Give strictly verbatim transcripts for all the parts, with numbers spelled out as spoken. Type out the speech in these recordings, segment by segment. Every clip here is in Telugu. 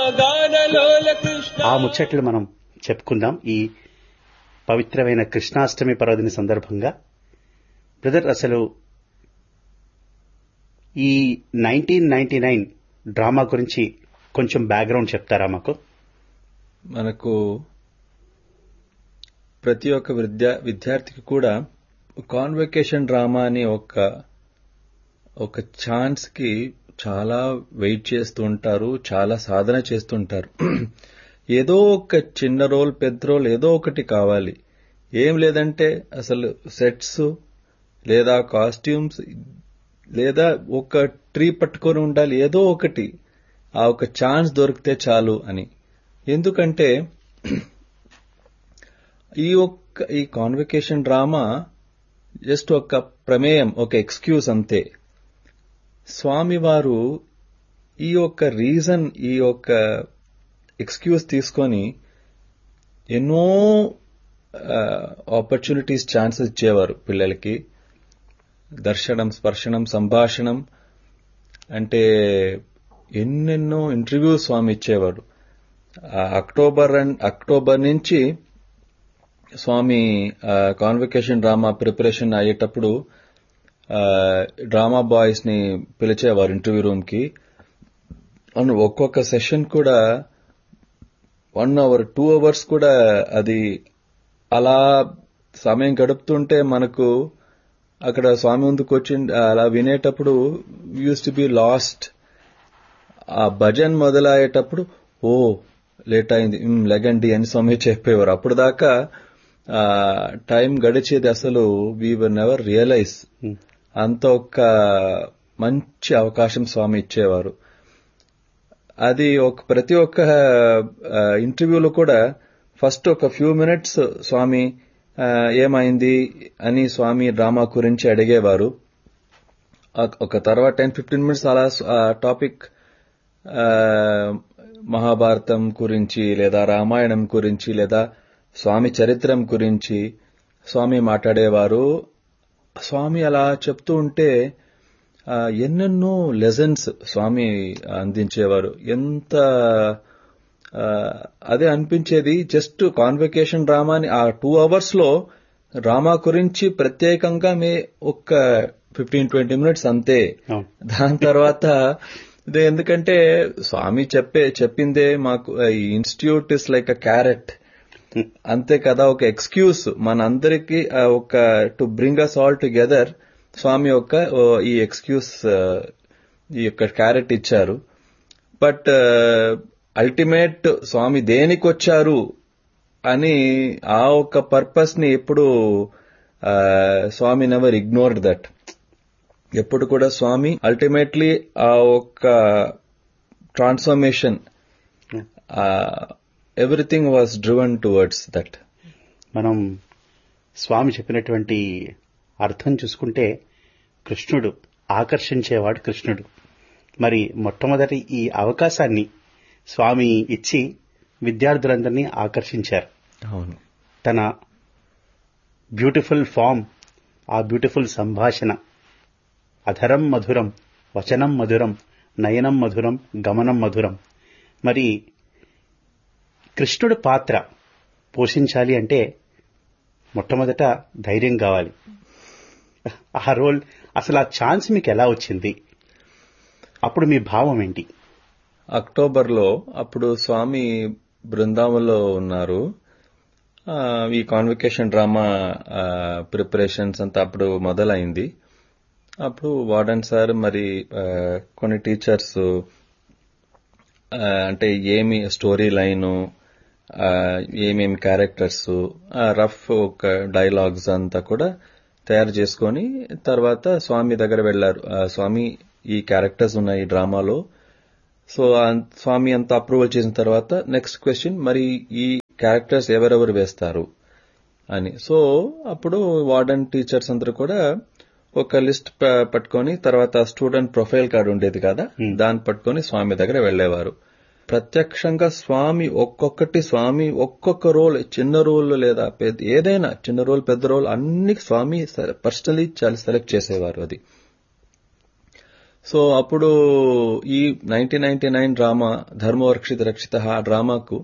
గానలోల కృష్ణ. ఆ ముచ్చట్లు మనం చెప్పుకుందాం ఈ పవిత్రమైన కృష్ణాష్టమి పర్వదిన సందర్భంగా. బ్రదర్, అసలు ఈ నైన్టీన్ నైన్టీ నైన్ డ్రామా గురించి కొంచెం బ్యాక్గ్రౌండ్ చెప్తారా మాకు? మనకు ప్రతి ఒక్క విద్యా విద్యార్థికి కూడా కాన్వకేషన్ డ్రామా అని ఒక ఒక ఛాన్స్ కి చాలా వెయిట్ చేస్తూ ఉంటారు, చాలా సాధన చేస్తుంటారు. ఏదో ఒక చిన్న రోల్ పెద్ద రోల్ ఏదో ఒకటి కావాలి. ఏం లేదంటే అసలు సెట్స్ లేదా కాస్ట్యూమ్స్ లేదా ఒక ట్రీ పట్టుకొని ఉండాలి, ఏదో ఒకటి. ఆ ఒక ఛాన్స్ దొరికితే చాలు అని. ఎందుకంటే ఈ ఒక్క ఈ కాన్వకేషన్ డ్రామా జస్ట్ ఒక ప్రమేయం, ఒక ఎక్స్క్యూజ్ అంతే. స్వామివారు ఈ యొక్క రీజన్, ఈ యొక్క ఎక్స్క్యూజ్ తీసుకొని ఎన్నో ఆపర్చునిటీస్, ఛాన్సెస్ ఇచ్చేవారు పిల్లలకి. దర్శనం, స్పర్శనం, సంభాషణం అంటే ఎన్నెన్నో ఇంటర్వ్యూస్ స్వామి ఇచ్చేవారు. అక్టోబర్ అక్టోబర్ నుంచి స్వామి కాన్వకేషన్ డ్రామా ప్రిపరేషన్ అయ్యేటప్పుడు డ్రామా బాయ్స్ ని పిలిచేవారు ఇంటర్వ్యూ రూమ్ కి. ఒక్కొక్క సెషన్ కూడా వన్ అవర్ టూ అవర్స్ కూడా అది అలా సమయం గడుపుతుంటే మనకు అక్కడ స్వామి ముందుకు వచ్చి అలా వినేటప్పుడు యూస్ టు బి లాస్ట్. ఆ భజన్ మొదలయ్యేటప్పుడు ఓ లేట్ అయింది, లెగండి అని స్వామి చెప్పేవారు. అప్పుడు దాకా టైం గడిచేది అసలు వీ వర్ నెవర్ రియలైజ్. అంత ఒక మంచి అవకాశం స్వామి ఇచ్చేవారు. అది ఒక ప్రతి ఒక్క ఇంటర్వ్యూలో కూడా ఫస్ట్ ఒక ఫ్యూ మినిట్స్ స్వామి ఏమైంది అని స్వామి డ్రామా గురించి అడిగేవారు. ఒక తర్వాత టెన్ ఫిఫ్టీన్ మినిట్స్ అలా టాపిక్ మహాభారతం గురించి లేదా రామాయణం గురించి లేదా స్వామి చరిత్రం గురించి స్వామి మాట్లాడేవారు. స్వామి అలా చెప్తూ ఉంటే ఎన్నెన్నో లెసన్స్ స్వామి అందించేవారు. ఎంత అదే అనిపించేది, జస్ట్ కాన్వకేషన్ డ్రామాని ఆ టూ అవర్స్ లో డ్రామా గురించి ప్రత్యేకంగా మే ఒక ఫిఫ్టీన్ ట్వంటీ మినిట్స్ అంతే. దాని తర్వాత ఎందుకంటే స్వామి చెప్పే చెప్పిందే మాకు ఈ institute is like a carrot అంతే కదా, ఒక ఎక్స్క్యూజ్ మనందరికీ ఒక to bring us all together. స్వామి యొక్క ఈ ఎక్స్క్యూజ్, ఈ యొక్క క్యారెట్ ఇచ్చారు. బట్ అల్టిమేట్ స్వామి దేనికి వచ్చారు అని ఆ ఒక్క పర్పస్ ని ఎప్పుడు స్వామి నెవర్ ఇగ్నోర్డ్ దట్. ఎప్పుడు కూడా స్వామి అల్టిమేట్లీ ఆ ఒక్క transformation, everything was driven towards that. మనం స్వామి చెప్పినటువంటి అర్థం చూసుకుంటే కృష్ణుడు ఆకర్షించేవాడు కృష్ణుడు. మరి మొట్టమొదటి ఈ అవకాశాన్ని స్వామి ఇచ్చి విద్యార్థులందరినీ ఆకర్షించారు. అవును, తన బ్యూటిఫుల్ ఫామ్, ఆ బ్యూటిఫుల్ సంభాషణ, అధరం మధురం, వచనం మధురం, నయనం మధురం, గమనం మధురం. మరి కృష్ణుడు పాత్ర పోషించాలి అంటే మొట్టమొదట ధైర్యం కావాలి. ఆ రోల్, అసలు ఆ ఛాన్స్ మీకు ఎలా వచ్చింది? అప్పుడు మీ భావం ఏంటి? అక్టోబర్లో అప్పుడు స్వామి బృందావనంలో ఉన్నారు. ఈ కాన్వకేషన్ డ్రామా ప్రిపరేషన్స్ అంతా అప్పుడు మొదలైంది. అప్పుడు వార్డెన్ సార్ మరి కొన్ని టీచర్స్ అంటే ఏమి స్టోరీ లైను, ఏమేమి క్యారెక్టర్స్, రఫ్ ఒక డైలాగ్స్ అంతా కూడా తయారు చేసుకుని తర్వాత స్వామి దగ్గర వెళ్లారు. స్వామి ఈ క్యారెక్టర్స్ ఉన్నాయి ఈ డ్రామాలో. సో స్వామి అంతా అప్రూవల్ చేసిన తర్వాత నెక్స్ట్ క్వశ్చన్, మరి ఈ క్యారెక్టర్స్ ఎవరెవరు వేస్తారు అని. సో అప్పుడు వార్డెన్ టీచర్స్ అందరూ కూడా ఒక లిస్ట్ పట్టుకొని తర్వాత స్టూడెంట్ ప్రొఫైల్ కార్డు ఉండేది కదా, దాన్ని పట్టుకొని స్వామి దగ్గర వెళ్లేవారు. ప్రత్యక్షంగా స్వామి ఒక్కొక్కటి స్వామి ఒక్కొక్క రోల్, చిన్న రోల్ లేదా పెద్ద ఏదైనా చిన్న రోల్ పెద్ద రోల్ అన్ని స్వామి పర్సనలీ చాలా సెలెక్ట్ చేసేవారు. అది సో అప్పుడు ఈ నైన్టీన్ నైన్టీ నైన్ డ్రామా ధర్మవర్క్షిత రక్షిత ఆ డ్రామాకు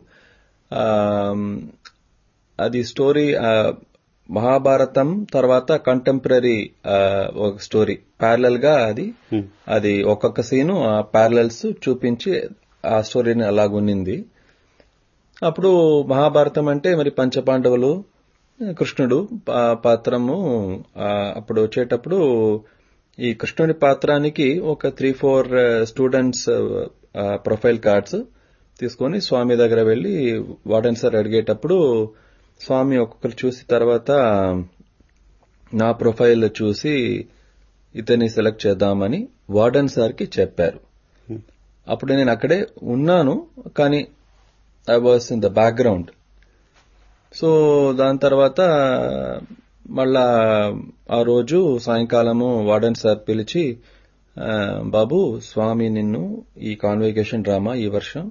అది స్టోరీ మహాభారతం తర్వాత కంటెంపరీ ఒక స్టోరీ ప్యారలల్ గా అది అది ఒక్కొక్క సీను ఆ ప్యారలల్స్ చూపించి ఆ స్టోరీని అలాగున్నింది. అప్పుడు మహాభారతం అంటే మరి పంచపాండవులు, కృష్ణుడు పాత్రము అప్పుడు వచ్చేటప్పుడు ఈ కృష్ణుడి పాత్రానికి ఒక three four students profile cards తీసుకుని స్వామి దగ్గర వెళ్లి వార్డెన్ సార్ అడిగేటప్పుడు స్వామి ఒక్కొక్కరు చూసి తర్వాత నా ప్రొఫైల్ చూసి ఇతన్ని సెలెక్ట్ చేద్దామని వార్డెన్ సార్కి చెప్పారు. అప్పుడు నేను అక్కడే ఉన్నాను, కానీ I was in the background. So దాని తర్వాత మళ్ళా ఆ రోజు సాయంకాలము వార్డెన్ సార్ పిలిచి, బాబు స్వామి నిన్ను ఈ కాన్వకేషన్ డ్రామా ఈ వర్షం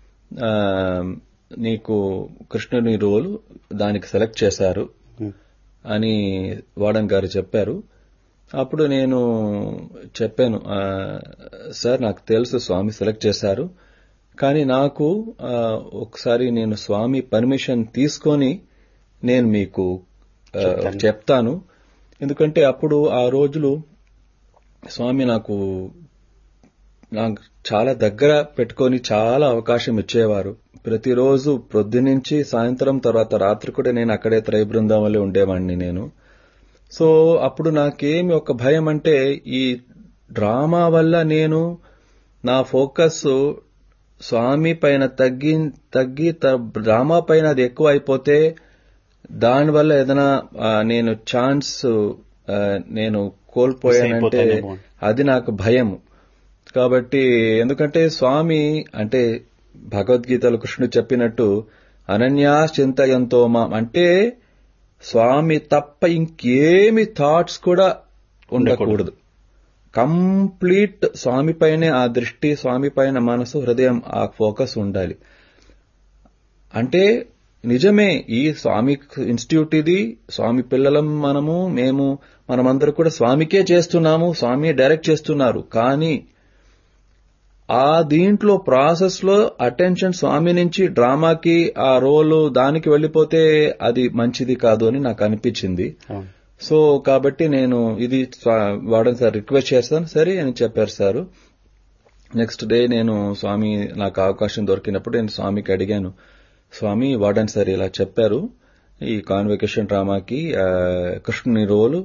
నీకు కృష్ణుని రోల్ దానికి సెలెక్ట్ చేశారు అని వార్డెన్ గారు చెప్పారు. అప్పుడు నేను చెప్పాను, సార్ నాకు తెలుసు స్వామి సెలెక్ట్ చేశారు, కానీ నాకు ఒకసారి నేను స్వామి పర్మిషన్ తీసుకొని నేను మీకు చెప్తాను. ఎందుకంటే అప్పుడు ఆ రోజులు స్వామి నాకు నాకు చాలా దగ్గర పెట్టుకొని చాలా అవకాశం ఇచ్చేవారు. ప్రతిరోజు ప్రొద్దునుంచి సాయంత్రం తర్వాత రాత్రి కూడా నేను అక్కడే త్రై బృందావనంలో ఉండేవాడిని నేను. సో అప్పుడు నాకేమి ఒక భయం అంటే ఈ డ్రామా వల్ల నేను నా ఫోకస్ స్వామి పైన తగ్గి తగ్గి డ్రామా పైన అది ఎక్కువ అయిపోతే దానివల్ల ఏదైనా నేను ఛాన్స్ నేను కోల్పోయానంటే అది నాకు భయం. కాబట్టి ఎందుకంటే స్వామి అంటే భగవద్గీతలో కృష్ణుడు చెప్పినట్టు అనన్యా చింతయంతో మాం అంటే స్వామి తప్ప ఇంకేమి థాట్స్ కూడా ఉండకూడదు. కంప్లీట్ స్వామి పైనే ఆ దృష్టి, స్వామి పైన మనసు, హృదయం ఆ ఫోకస్ ఉండాలి. అంటే నిజమే ఈ స్వామి ఇన్స్టిట్యూట్ ఇది, స్వామి పిల్లలం మనము, మేము మనమందరూ కూడా స్వామికే చేస్తున్నాము, స్వామి డైరెక్ట్ చేస్తున్నారు. కానీ ఆ దీంట్లో ప్రాసెస్ లో అటెన్షన్ స్వామి నుంచి డ్రామాకి ఆ రోల్ దానికి వెళ్లిపోతే అది మంచిది కాదు అని నాకు అనిపించింది. సో కాబట్టి నేను ఇది వార్డెన్ సార్ రిక్వెస్ట్ చేస్తాను, సరే అని చెప్పారు సార్. నెక్స్ట్ డే నేను స్వామి నాకు అవకాశం దొరికినప్పుడు నేను స్వామికి అడిగాను, స్వామి వార్డెన్ సార్ ఇలా చెప్పారు ఈ కాన్వకేషన్ డ్రామాకి కృష్ణుని రోలు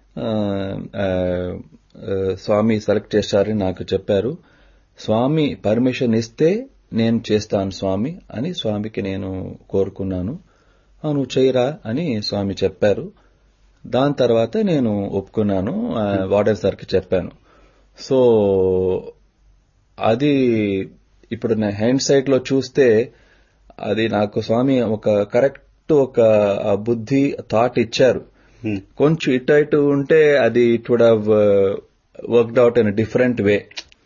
స్వామి సెలెక్ట్ చేశారని నాకు చెప్పారు. స్వామి పర్మిషన్ ఇస్తే నేను చేస్తాను స్వామి అని స్వామికి నేను కోరుకున్నాను. నువ్వు చేయరా అని స్వామి చెప్పారు. దాని తర్వాత నేను ఒప్పుకున్నాను, వార్డెన్ సార్కి చెప్పాను. సో అది ఇప్పుడు నా హ్యాండ్ సైట్ లో చూస్తే అది నాకు స్వామి ఒక కరెక్ట్ ఒక బుద్ధి థాట్ ఇచ్చారు. కొంచెం ఇటు ఇటు ఉంటే అది it would have worked out in different way.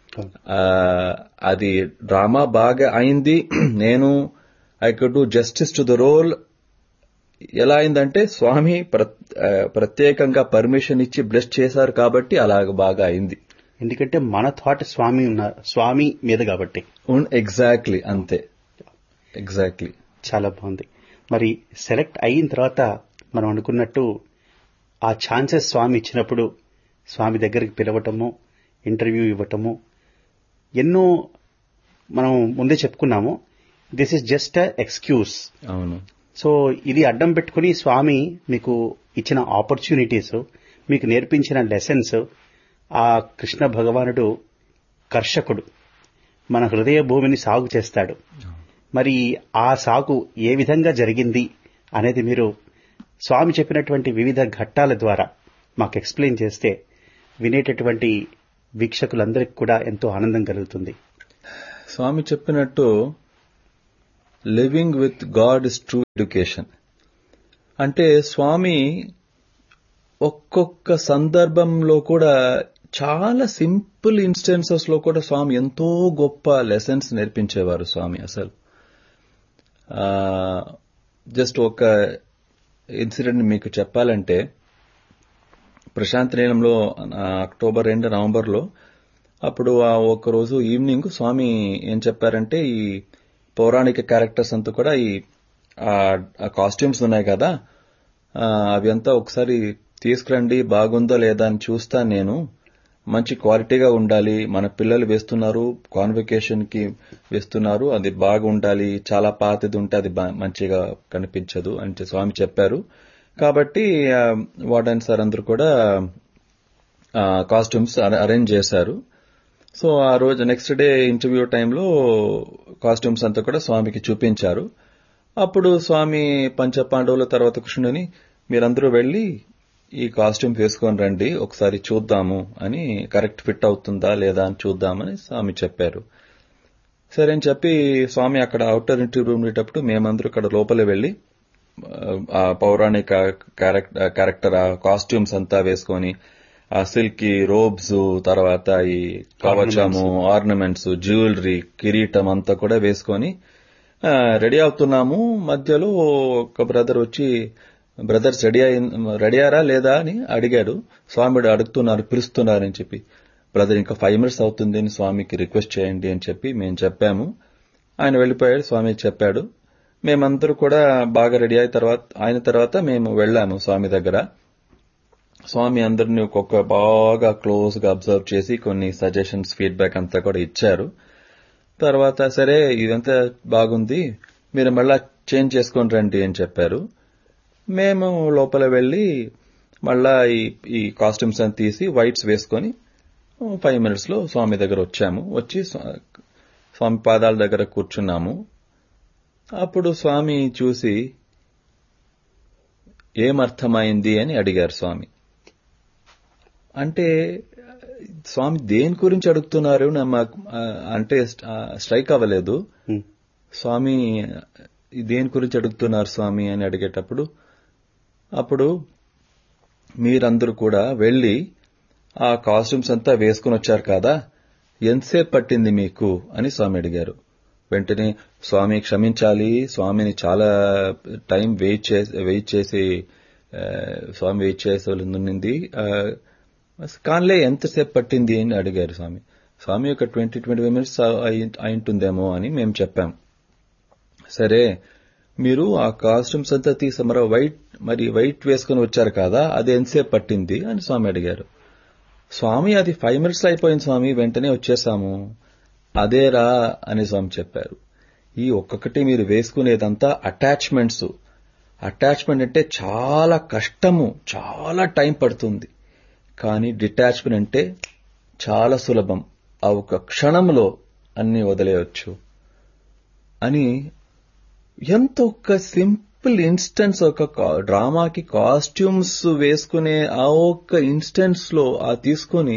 అది డ్రామా బాగా అయింది. నేను I could do justice to the role. ఎలా అయిందంటే స్వామి ప్రత్యేకంగా పర్మిషన్ ఇచ్చి బ్లెస్ చేశారు కాబట్టి అలాగ బాగా అయింది. ఎందుకంటే మన థాట్ స్వామి ఉన్నారు, స్వామి మీద కాబట్టి. ఎగ్జాక్ట్లీ అంతే, ఎగ్జాక్ట్లీ. చాలా బాగుంది. మరి సెలెక్ట్ అయిన తర్వాత మనం అనుకున్నట్టు ఆ ఛాన్సెస్ స్వామి ఇచ్చినప్పుడు స్వామి దగ్గరికి పిలవటము, ఇంటర్వ్యూ ఇవ్వటము, ఎన్నో మనం ముందే చెప్పుకున్నాము. This is just a excuse. అవును. సో ఇది అడ్డం పెట్టుకుని స్వామి మీకు ఇచ్చిన ఆపర్చునిటీస్, మీకు నేర్పించిన లెసన్స్, ఆ కృష్ణ భగవానుడు కర్షకుడు, మన హృదయ భూమిని సాగు చేస్తాడు. మరి ఆ సాగు ఏ విధంగా జరిగింది అనేది మీరు స్వామి చెప్పినటువంటి వివిధ ఘట్టాల ద్వారా మాకు ఎక్స్ప్లెయిన్ చేస్తే వినేటటువంటి వీక్షకులందరికీ కూడా ఎంతో ఆనందం కలుగుతుంది. స్వామి చెప్పినట్టు living with God is true education. అంటే స్వామి ఒక్కొక్క సందర్భంలో కూడా చాలా సింపుల్ ఇన్స్టెన్సెస్ లో కూడా స్వామి ఎంతో గొప్ప లెసన్స్ నేర్పించేవారు. స్వామి అసలు జస్ట్ ఒక ఇన్సిడెంట్ మీకు చెప్పాలంటే, ప్రశాంత్ నీలంలో అక్టోబర్ రెండు నవంబర్లో అప్పుడు ఆ ఒక రోజు ఈవినింగ్ స్వామి ఏం చెప్పారంటే ఈ పౌరాణిక క్యారెక్టర్స్ అంతా కూడా ఈ కాస్ట్యూమ్స్ ఉన్నాయి కదా అవి అంతా ఒకసారి తీసుకురండి, బాగుందో లేదా అని చూస్తాను నేను. మంచి క్వాలిటీగా ఉండాలి, మన పిల్లలు వేస్తున్నారు, కాన్వకేషన్ కి వేస్తున్నారు, అది బాగుండాలి, చాలా పాతది ఉంటే అది మంచిగా కనిపించదు అని స్వామి చెప్పారు. కాబట్టి వార్డెన్ సార్ అందరూ కూడా కాస్ట్యూమ్స్ అరేంజ్ చేశారు. సో ఆ రోజు నెక్స్ట్ డే ఇంటర్వ్యూ టైంలో కాస్ట్యూమ్స్ అంతా కూడా స్వామికి చూపించారు. అప్పుడు స్వామి పంచపాండవుల తర్వాత కృష్ణుని మీరందరూ వెళ్లి ఈ కాస్ట్యూమ్ వేసుకొని రండి, ఒకసారి చూద్దాము అని, కరెక్ట్ ఫిట్ అవుతుందా లేదా అని చూద్దామని స్వామి చెప్పారు. సరే అని చెప్పి స్వామి అక్కడ అవుటర్ ఇంటర్వ్యూ ఉండేటప్పుడు మేమందరూ ఇక్కడ లోపలే వెళ్లి ఆ పౌరాణిక క్యారెక్టర్ ఆ కాస్ట్యూమ్స్ అంతా వేసుకొని ఆ సిల్కీ రోబ్స్, తర్వాత ఈ కవచము, ఆర్నమెంట్స్, జ్యువెలరీ, కిరీటం అంతా కూడా వేసుకొని రెడీ అవుతున్నాము. మధ్యలో ఒక బ్రదర్ వచ్చి బ్రదర్స్ రెడీ రెడీయారా లేదా అని అడిగాడు. స్వామి అడుగుతున్నారు, పిలుస్తున్నారని చెప్పి, బ్రదర్ ఇంకా ఫైవ్ మినిట్స్ అవుతుంది అని స్వామికి రిక్వెస్ట్ చేయండి అని చెప్పి మేము చెప్పాము. ఆయన వెళ్లిపోయాడు. స్వామి చెప్పాడు. మేమందరూ కూడా బాగా రెడీ అయిన తర్వాత అయిన తర్వాత మేము వెళ్లాము స్వామి దగ్గర. స్వామి అందరినీ ఒక్కొక్క బాగా క్లోజ్ గా అబ్జర్వ్ చేసి కొన్ని సజెషన్స్, ఫీడ్బ్యాక్ అంతా కూడా ఇచ్చారు. తర్వాత సరే ఇదంతా బాగుంది, మీరు మళ్ళా చేంజ్ చేసుకొని రండి అని చెప్పారు. మేము లోపల వెళ్లి మళ్ళా ఈ కాస్ట్యూమ్స్ అని తీసి వైట్స్ వేసుకొని ఫైవ్ మినిట్స్ లో స్వామి దగ్గర వచ్చాము. వచ్చి స్వామి పాదాల దగ్గర కూర్చున్నాము. అప్పుడు స్వామి చూసి ఏమర్థమైంది అని అడిగారు స్వామి. అంటే స్వామి దేని గురించి అడుగుతున్నారు అంటే స్ట్రైక్ అవ్వలేదు. స్వామి దేని గురించి అడుగుతున్నారు స్వామి అని అడిగేటప్పుడు, అప్పుడు మీరందరూ కూడా వెళ్లి ఆ కాస్ట్యూమ్స్ అంతా వేసుకుని వచ్చారు కదా, ఎంతసేపు పట్టింది మీకు అని స్వామి అడిగారు. వెంటనే స్వామి క్షమించాలి, స్వామిని చాలా టైం వెయిట్ చేసి వెయిట్ చేసి స్వామి వెయిట్ చేసే ఉన్నింది, కాన్లే ఎంతసేపు పట్టింది అని అడిగారు స్వామి. స్వామి ఒక ట్వంటీ ట్వంటీ ఫైవ్ మినిట్స్ అయింటుందేమో అని మేము చెప్పాం. సరే మీరు ఆ కాస్ట్యూమ్స్ అంతా తీసి మరో వైట్ మరి వైట్ వేసుకుని వచ్చారు కదా, అది ఎంతసేపు పట్టింది అని స్వామి అడిగారు. స్వామి అది ఫైవ్ మినిట్స్ అయిపోయింది స్వామి, వెంటనే వచ్చేసాము. అదేరా అని స్వామి చెప్పారు. ఈ ఒక్కొక్కటి మీరు వేసుకునేదంతా అటాచ్మెంట్స్. అటాచ్మెంట్ అంటే చాలా కష్టము, చాలా టైం పడుతుంది. కానీ డిటాచ్మెంట్ అంటే చాలా సులభం, ఆ ఒక క్షణంలో అన్ని వదిలేయచ్చు అని. ఎంత ఒక సింపుల్ ఇన్స్టెన్స్, ఒక డ్రామాకి కాస్ట్యూమ్స్ వేసుకునే ఆ ఒక్క ఇన్స్టెన్స్ లో ఆ తీసుకుని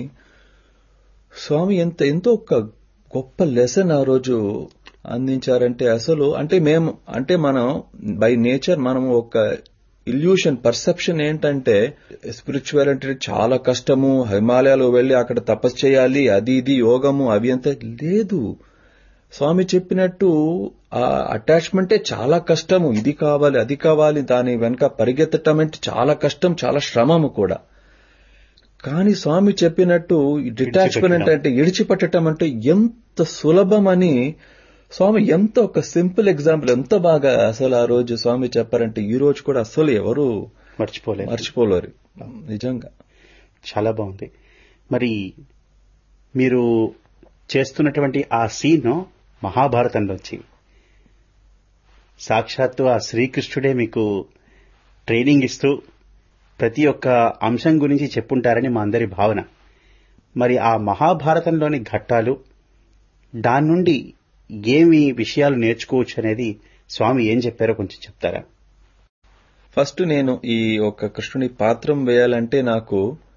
స్వామి ఎంత ఎంతో ఒక గొప్ప లెసన్ ఆ రోజు అందించారంటే అసలు అంటే మేము అంటే మనం బై నేచర్ మనం ఒక ఇల్యూషన్ పర్సెప్షన్ ఏంటంటే స్పిరిచువల్ అంటే చాలా కష్టము, హిమాలయాలు వెళ్లి అక్కడ తపస్సు చేయాలి, అది ఇది యోగము అవి అంత లేదు. స్వామి చెప్పినట్టు ఆ అటాచ్మెంటే చాలా కష్టము, ఇది కావాలి అది కావాలి, దాని వెనక పరిగెత్తటం అంటే చాలా కష్టం, చాలా శ్రమము కూడా. కానీ స్వామి చెప్పినట్టు డిటాచ్మెంట్ అంటే ఇడిచిపెట్టడం అంటే ఎంత సులభమని స్వామి ఎంత ఒక సింపుల్ ఎగ్జాంపుల్ ఎంత బాగా అసలు ఆ రోజు స్వామి చెప్పారంటే ఈ రోజు కూడా అసలు ఎవరు మర్చిపోలేరు మర్చిపోలేరు నిజంగా. చాలా బాగుంది. మరి మీరు చేస్తున్నటువంటి ఆ సీన్ మహాభారతంలోంచి సాక్షాత్తు ఆ శ్రీకృష్ణుడే మీకు ట్రైనింగ్ ఇస్తూ ప్రతి ఒక్క అంశం గురించి చెప్పుంటారని మా అందరి భావన. మరి ఆ మహాభారతంలోని ఘట్టాలు, దాని నుండి ఏమి విషయాలు నేర్చుకోవచ్చు అనేది స్వామి ఏం చెప్పారో కొంచెం చెప్తారా? ఫస్ట్ నేను ఈ ఒక కృష్ణుని పాత్రం వేయాలంటే నాకు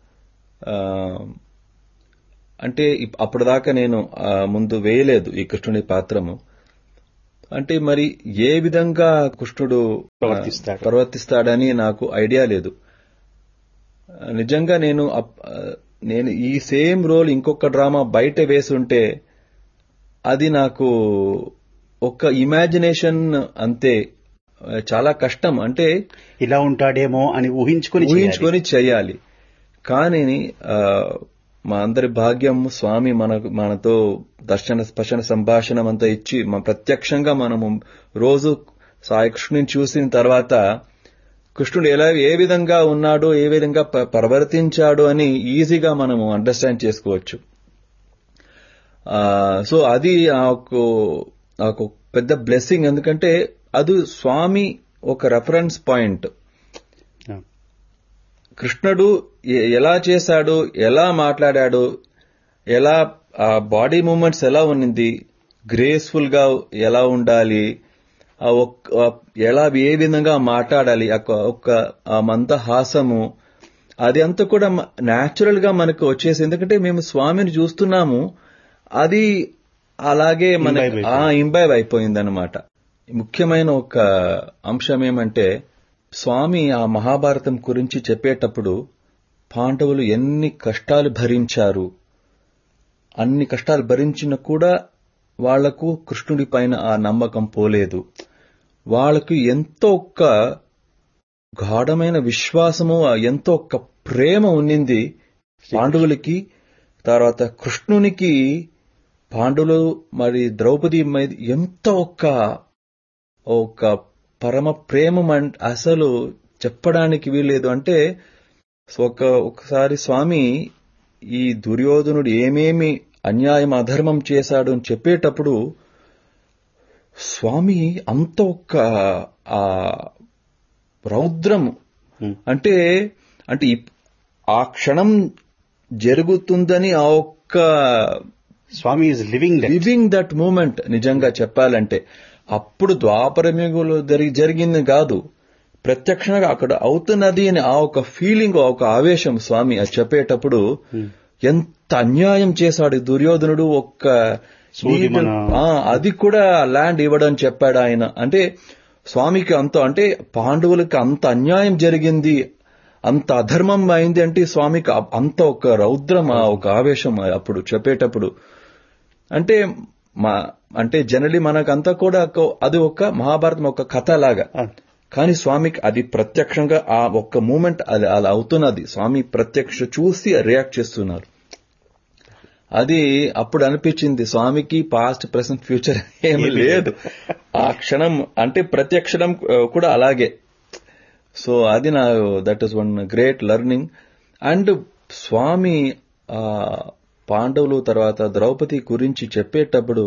అంటే అప్పటిదాకా నేను ముందు వేయలేదు ఈ కృష్ణుని పాత్రము. అంటే మరి ఏ విధంగా కృష్ణుడు ప్రవర్తిస్తాడు ప్రవర్తిస్తాడని నాకు ఐడియా లేదు. నిజంగా నేను నేను ఈ సేమ్ రోల్ ఇంకొక డ్రామా బయట వేసుంటే అది నాకు ఒక ఇమాజినేషన్ అంతే, చాలా కష్టం. అంటే ఇలా ఉంటాడేమో అని ఊహించుకొని ఊహించుకొని చేయాలి. కానీ మా అందరి భాగ్యం స్వామి మన మనతో దర్శన స్పర్శన సంభాషణం అంతా ఇచ్చి మా ప్రత్యక్షంగా మనము రోజు సాయి కృష్ణుని చూసిన తర్వాత కృష్ణుడు ఎలా ఏ విధంగా ఉన్నాడో ఏ విధంగా ప్రవర్తించాడు అని ఈజీగా మనము అండర్స్టాండ్ చేసుకోవచ్చు. సో అది ఒక పెద్ద బ్లెస్సింగ్. ఎందుకంటే అది స్వామి ఒక రెఫరెన్స్ పాయింట్. కృష్ణుడు ఎలా చేశాడు, ఎలా మాట్లాడాడు, ఎలా ఆ బాడీ మూవ్మెంట్స్ ఎలా ఉన్నింది, గ్రేస్ఫుల్ గా ఎలా ఉండాలి, ఎలా ఏ విధంగా మాట్లాడాలి, ఒక మందహాసము, అది అంతా కూడా న్యాచురల్ గా మనకు వచ్చేసి. ఎందుకంటే మేము స్వామిని చూస్తున్నాము, అది అలాగే మనకి ఇంబైవ్ అయిపోయింది అనమాట. ముఖ్యమైన ఒక అంశం ఏమంటే స్వామి ఆ మహాభారతం గురించి చెప్పేటప్పుడు పాండవులు ఎన్ని కష్టాలు భరించారు, అన్ని కష్టాలు భరించిన కూడా వాళ్లకు కృష్ణుడి పైన ఆ నమ్మకం పోలేదు. వాళ్లకు ఎంతో ఒక్క గాఢమైన విశ్వాసము, ఎంతో ఒక్క ప్రేమ ఉన్నింది పాండవులకి. తర్వాత కృష్ణునికి పాండవులు మరి ద్రౌపది మీద ఎంతో ఒక్క ఒక పరమ ప్రేమ అసలు చెప్పడానికి వీల్లేదు. అంటే ఒక ఒకసారి స్వామి ఈ దుర్యోధనుడు ఏమేమి అన్యాయం అధర్మం చేశాడు అని చెప్పేటప్పుడు స్వామి అంత ఒక్క ఆ రౌద్రం అంటే అంటే ఆ క్షణం జరుగుతుందని ఆ ఒక్క స్వామి is living living that moment. నిజంగా చెప్పాలంటే అప్పుడు ద్వాపరయుగంలో జరిగింది కాదు, ప్రత్యక్షంగా అక్కడ అవుతున్నది అని ఆ ఒక ఫీలింగ్, ఒక ఆవేశం స్వామి అది చెప్పేటప్పుడు ఎంత అన్యాయం చేశాడు దుర్యోధనుడు. ఒక్క అది కూడా ల్యాండ్ ఇవ్వడం చెప్పాడు ఆయన. అంటే స్వామికి అంత అంటే పాండవులకి అంత అన్యాయం జరిగింది, అంత అధర్మం అయింది అంటే స్వామికి అంత ఒక రౌద్రం, ఒక ఆవేశం అప్పుడు చెప్పేటప్పుడు. అంటే మా అంటే జనరలీ మనకంతా కూడా అది ఒక మహాభారతం ఒక కథ లాగా, కానీ స్వామికి అది ప్రత్యక్షంగా ఆ ఒక్క మూమెంట్ అది అలా అవుతున్నది. స్వామి ప్రత్యక్ష చూసి రియాక్ట్ చేస్తున్నారు. అది అప్పుడు అనిపించింది స్వామికి పాస్ట్ ప్రెసెంట్ ఫ్యూచర్ ఏమీ లేదు, ఆ క్షణం అంటే ప్రత్యక్షణం కూడా అలాగే. సో అది నా that is one great learning. And స్వామి ఆ పాండవులు తర్వాత ద్రౌపది గురించి చెప్పేటప్పుడు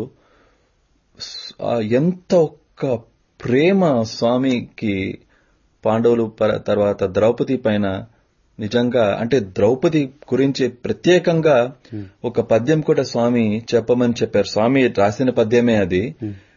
ఎంత ఒక్క ప్రేమ స్వామికి పాండవులు తర్వాత ద్రౌపది పైన. నిజంగా అంటే ద్రౌపది గురించి ప్రత్యేకంగా ఒక పద్యం కూడా స్వామి చెప్పమని చెప్పారు. స్వామి రాసిన పద్యమే అది.